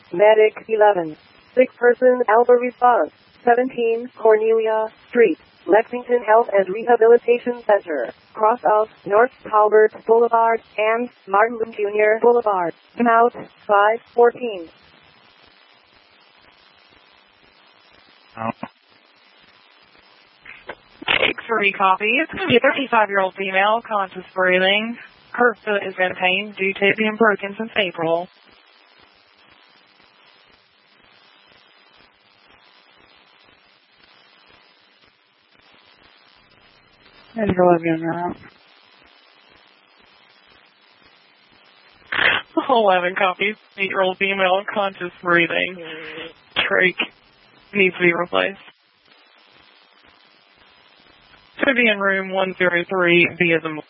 Medic 11. Sick person Alpha response. 17 Cornelia Street, Lexington Health and Rehabilitation Center, cross of North Talbot Boulevard and Martin Luther Jr. Boulevard. Out 514. Take 3 copy. It's going to be a 35-year-old female, conscious breathing. Her foot has been pain due to it being broken since April. And you're living around. 11 copies. 8-year-old female, conscious breathing. Trach needs to be replaced. Should be in room 103 via the